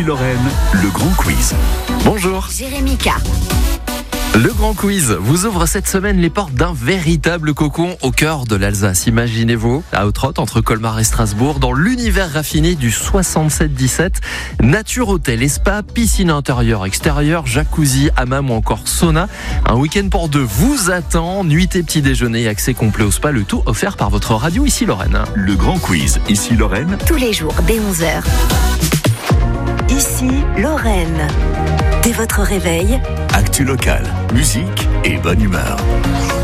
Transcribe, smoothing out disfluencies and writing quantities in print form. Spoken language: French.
ici Lorraine, le grand quiz. Bonjour. Jérémy K. Le grand quiz vous ouvre cette semaine les portes d'un véritable cocon au cœur de l'Alsace. Imaginez-vous, à Outrot, entre Colmar et Strasbourg, dans l'univers raffiné du 77-17. Nature, hôtel et spa, piscine intérieure, extérieure, jacuzzi, hammam ou encore sauna. Un week-end pour deux vous attend. Nuitée, petit déjeuner et accès complet au spa. Le tout offert par votre radio ici Lorraine. Le grand quiz ici Lorraine. Tous les jours dès 11h. Ici Lorraine. Dès votre réveil, Actu locale, musique et bonne humeur.